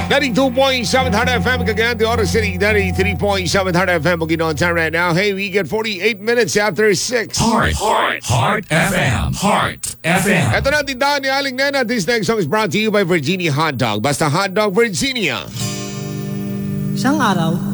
92.7 Heart FM, Cagayan de Oro City. 93.7 Heart FM, Bukidnon time right now. Hey, we get 48 minutes after 6. Heart FM. Heart FM. Ito na tindahan ni Aling Nena. This next song is brought to you by Virginia Hot Dog. Basta Hot Dog Virginia. Isang araw,